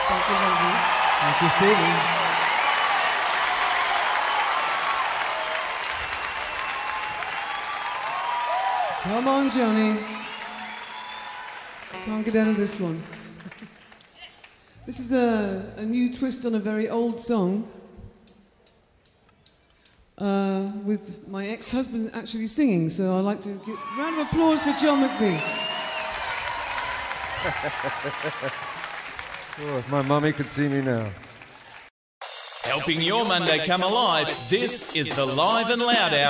Thank you, Lindsay. Thank you, Stephen. Come on, Johnny. Can't get out of this one. This is a new twist on a very old song. With my ex-husband actually singing, so I'd like to give a round of applause for John McVie. Oh, if my mummy could see me now. Helping your Monday come alive, this is the Live and Loud Hour.